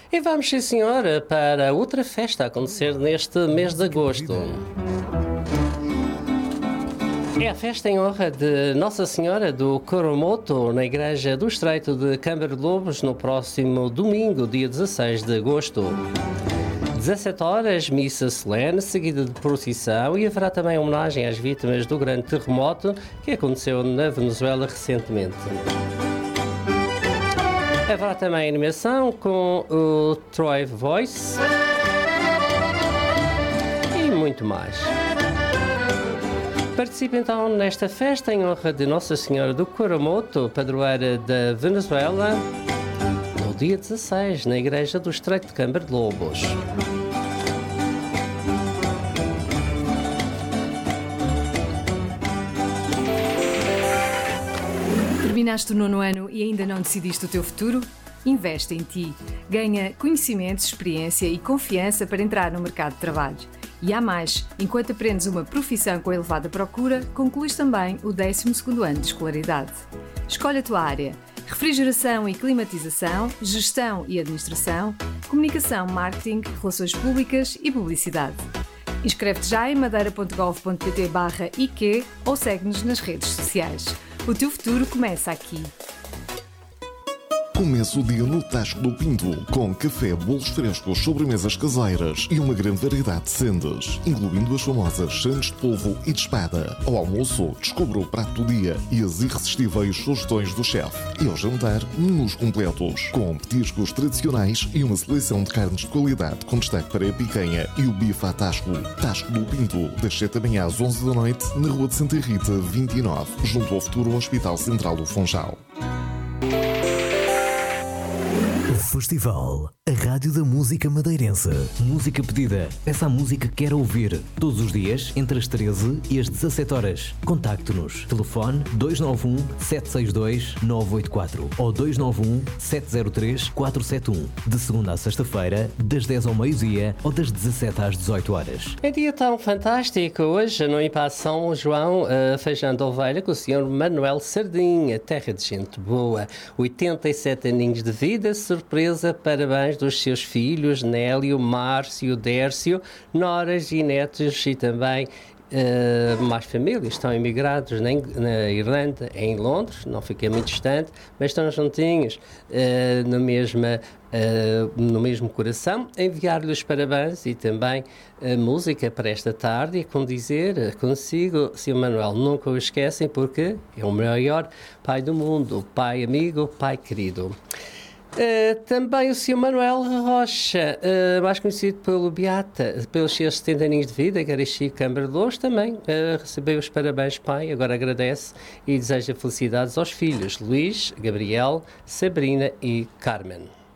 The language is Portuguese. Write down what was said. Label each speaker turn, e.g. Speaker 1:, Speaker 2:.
Speaker 1: E vamos, sim senhora, para outra festa a acontecer neste mês de agosto. É a festa em honra de Nossa Senhora do Coromoto, na Igreja do Estreito de Câmara de Lobos, no próximo domingo, dia 16 de agosto. 17 horas, missa solene, seguida de procissão, e haverá também homenagem às vítimas do grande terremoto que aconteceu na Venezuela recentemente. Haverá também animação com o Troy Voice e muito mais. Participe então nesta festa em honra de Nossa Senhora do Coromoto, padroeira da Venezuela, no dia 16, na Igreja do Estreito de Câmara de Lobos.
Speaker 2: Terminaste o 9º ano e ainda não decidiste o teu futuro? Investe em ti. Ganha conhecimentos, experiência e confiança para entrar no mercado de trabalho. E há mais, enquanto aprendes uma profissão com elevada procura, concluís também o 12º ano de escolaridade. Escolhe a tua área: refrigeração e climatização, gestão e administração, comunicação, marketing, relações públicas e publicidade. Inscreve-te já em madeira.gov.pt/IQ ou segue-nos nas redes sociais. O teu futuro começa aqui.
Speaker 3: Começa o dia no Tasco do Pinto, com café, bolos frescos, sobremesas caseiras e uma grande variedade de sendas, incluindo as famosas sandes de polvo e de espada. Ao almoço, descubra o prato do dia e as irresistíveis sugestões do chefe. E ao jantar, menus completos, com petiscos tradicionais e uma seleção de carnes de qualidade, com destaque para a picanha e o bife à Tasco. Tasco do Pinto, das 7 da manhã às 11 da noite, na Rua de Santa Rita, 29, junto ao futuro Hospital Central do Funchal.
Speaker 4: Festival, a rádio da música madeirense. Música pedida. Peça a música que quer ouvir. Todos os dias, entre as 13 e as 17 horas. Contacte-nos. Telefone 291-762-984 ou 291-703-471. De segunda à sexta-feira, das 10 ao meio-dia ou das 17 às 18 horas.
Speaker 1: É dia tão fantástico hoje no Ipa São João, feijão de ovelha, com o Sr. Manuel Sardinha, terra de gente boa. 87 aninhos de vida, surpresa, parabéns dos seus filhos, Nélio, Márcio, Dércio, noras e netos e também mais famílias. Estão emigrados na Irlanda, em Londres, não fiquei muito distante, mas estão juntinhos no mesmo coração. Enviar-lhe os parabéns e também a música para esta tarde e dizer consigo, Sr. Manuel, nunca o esquecem porque é o maior pai do mundo, pai amigo, pai querido. Também o Sr. Manuel Rocha, mais conhecido pelo Beata, pelos seus 70 anos de vida, Garichi Câmara de Lobos, também recebeu os parabéns, pai, agora agradece e deseja felicidades aos filhos Luís, Gabriel, Sabrina e Carmen.